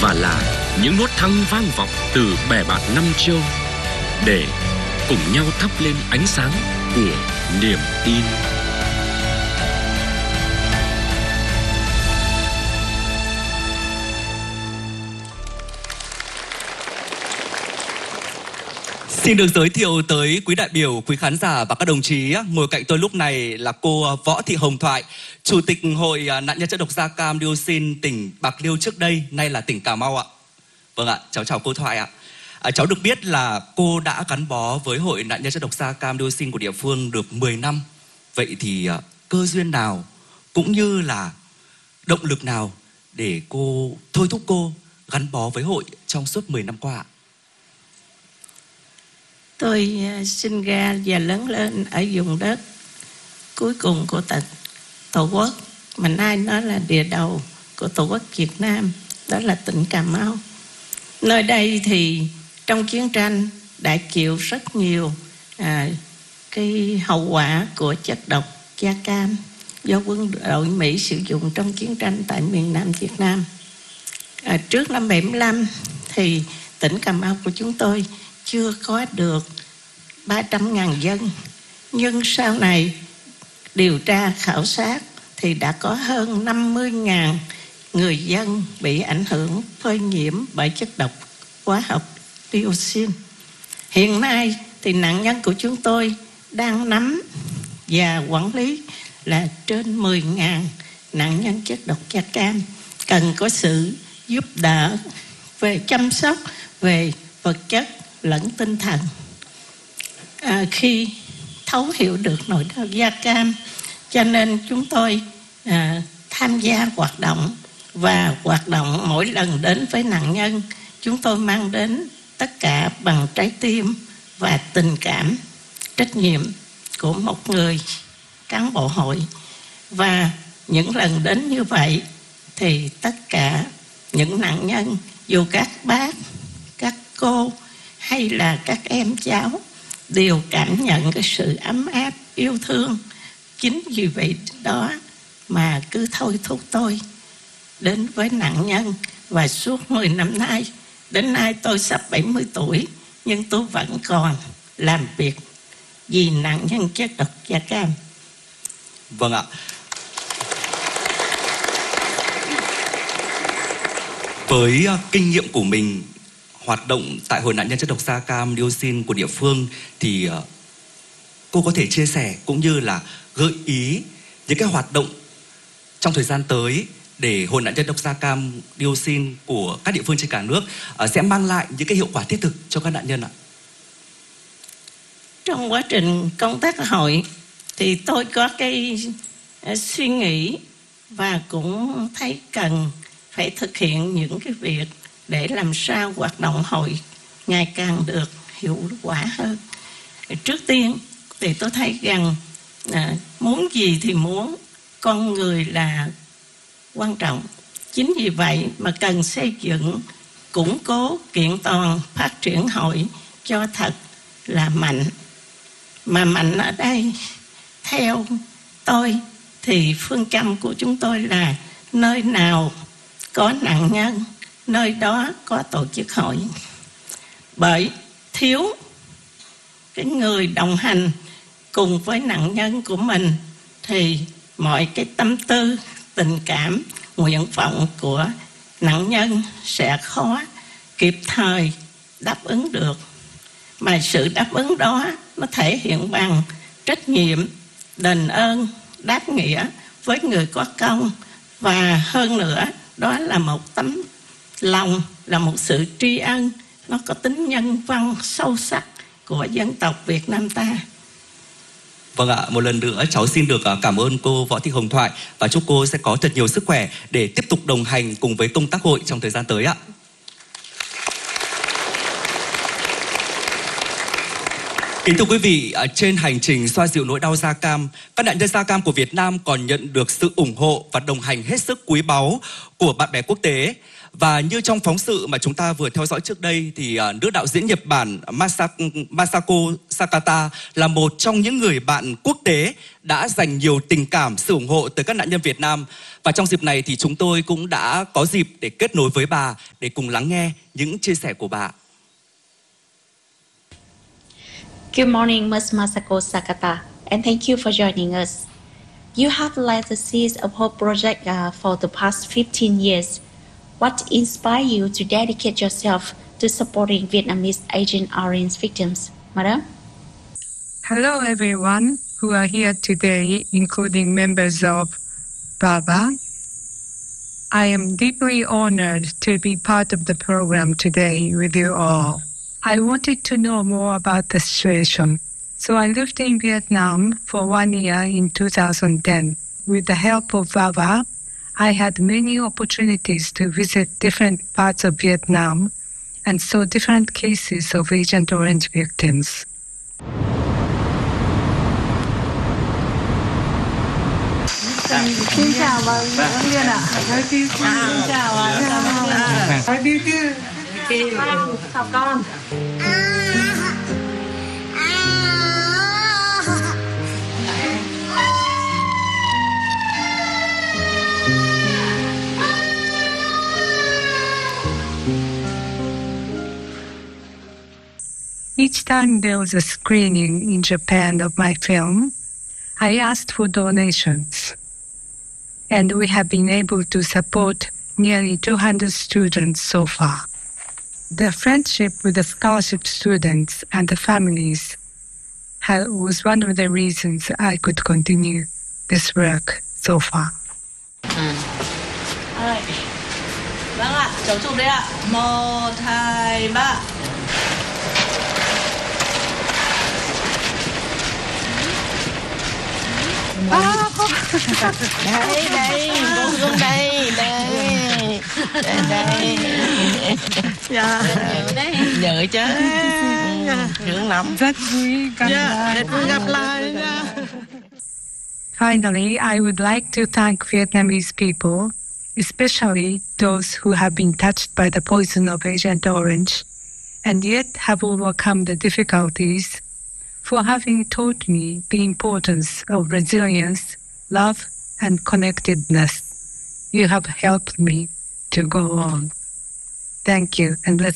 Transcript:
và là những nốt thăng vang vọng từ bè bạt năm châu để cùng nhau thắp lên ánh sáng của niềm tin. Xin được giới thiệu tới quý đại biểu, quý khán giả và các đồng chí. Ngồi cạnh tôi lúc này là cô Võ Thị Hồng Thoại, Chủ tịch Hội nạn nhân chất độc da cam dioxin tỉnh Bạc Liêu trước đây, nay là tỉnh Cà Mau ạ. Vâng ạ, cháu chào cô Thoại ạ. Cháu được biết là cô đã gắn bó với Hội nạn nhân chất độc da cam dioxin của địa phương được 10 năm. Vậy thì cơ duyên nào cũng như là động lực nào để cô thôi thúc cô gắn bó với hội trong suốt 10 năm qua ạ? Tôi sinh ra và lớn lên ở vùng đất cuối cùng của Tổ quốc, mà nay nó là địa đầu của Tổ quốc Việt Nam, đó là tỉnh Cà Mau. Nơi đây thì trong chiến tranh đã chịu rất nhiều cái hậu quả của chất độc da cam do quân đội Mỹ sử dụng trong chiến tranh tại miền Nam Việt Nam. Trước năm 75 thì tỉnh Cà Mau của chúng tôi chưa có được 300.000 dân. Nhưng sau này điều tra khảo sát thì đã có hơn 50.000 người dân bị ảnh hưởng phơi nhiễm bởi chất độc hóa học dioxin. Hiện nay thì nạn nhân của chúng tôi đang nắm và quản lý là trên 10.000 nạn nhân chất độc da cam, cần có sự giúp đỡ về chăm sóc về vật chất lẫn tinh thần. Khi thấu hiểu được nỗi đau da cam, cho nên chúng tôi tham gia hoạt động, và hoạt động mỗi lần đến với nạn nhân, chúng tôi mang đến tất cả bằng trái tim và tình cảm, trách nhiệm của một người cán bộ hội. Và những lần đến như vậy thì tất cả những nạn nhân, dù các bác, các cô hay là các em cháu, đều cảm nhận cái sự ấm áp, yêu thương. Chính vì vậy đó mà cứ thôi thúc tôi đến với nạn nhân. Và suốt 10 năm nay, đến nay tôi sắp 70 tuổi, nhưng tôi vẫn còn làm việc vì nạn nhân chất độc da cam. Vâng ạ. Với kinh nghiệm của mình hoạt động tại Hội nạn nhân chất độc da cam dioxin của địa phương thì cô có thể chia sẻ cũng như là gợi ý những cái hoạt động trong thời gian tới để Hội nạn nhân chất độc da cam dioxin của các địa phương trên cả nước sẽ mang lại những cái hiệu quả thiết thực cho các nạn nhân ạ? Trong quá trình công tác hội thì tôi có cái suy nghĩ và cũng thấy cần phải thực hiện những cái việc để làm sao hoạt động hội ngày càng được hiệu quả hơn. Trước tiên thì tôi thấy rằng muốn gì thì muốn, con người là quan trọng. Chính vì vậy mà cần xây dựng, củng cố, kiện toàn, phát triển hội cho thật là mạnh. Mà mạnh ở đây, theo tôi thì phương châm của chúng tôi là nơi nào có nạn nhân, nơi đó có tổ chức hội. Bởi thiếu cái người đồng hành cùng với nạn nhân của mình thì mọi cái tâm tư, tình cảm, nguyện vọng của nạn nhân sẽ khó kịp thời đáp ứng được. Mà sự đáp ứng đó nó thể hiện bằng trách nhiệm, đền ơn, đáp nghĩa với người có công. Và hơn nữa, đó là một tấm lòng, là một sự tri ân, nó có tính nhân văn sâu sắc của dân tộc Việt Nam ta. Vâng ạ, một lần nữa cháu xin được cảm ơn cô Võ Thị Hồng Thoại và chúc cô sẽ có thật nhiều sức khỏe để tiếp tục đồng hành cùng với công tác hội trong thời gian tới ạ. Kính thưa quý vị, trên hành trình xoa dịu nỗi đau da cam, các nạn nhân da cam của Việt Nam còn nhận được sự ủng hộ và đồng hành hết sức quý báu của bạn bè quốc tế. Và như trong phóng sự mà chúng ta vừa theo dõi trước đây thì nữ đạo diễn Nhật Bản Masako Sakata là một trong những người bạn quốc tế đã dành nhiều tình cảm, sự ủng hộ tới các nạn nhân Việt Nam. Và trong dịp này thì chúng tôi cũng đã có dịp để kết nối với bà để cùng lắng nghe những chia sẻ của bà. Good morning, Ms. Masako Sakata, and thank you for joining us. You have led the Seeds of Hope project for the past 15 years. What inspired you to dedicate yourself to supporting Vietnamese Agent Orange victims, Madam? Hello, everyone who are here today, including members of BABA. I am deeply honored to be part of the program today with you all. I wanted to know more about the situation, so I lived in Vietnam for 1 year in 2010. With the help of BABA, I had many opportunities to visit different parts of Vietnam and saw different cases of Agent Orange victims. Xin chào bà Nguyễn Viên ạ. Xin chào ạ. Đi chứ. Chào con. Each time there was a screening in Japan of my film, I asked for donations. And we have been able to support nearly 200 students so far. The friendship with the scholarship students and the families was one of the reasons I could continue this work so far. Vâng ạ, cháu chụp đây ạ. 1, 2, 3. Đây, con xuống đây. Dạ, nhớ chứ. Hưởng lắm. Rất vui gặp lại. Finally, I would like to thank Vietnamese people, especially those who have been touched by the poison of Agent Orange and yet have overcome the difficulties, for having taught me the importance of resilience, love, and connectedness. You have helped me to go on. Thank you, and let's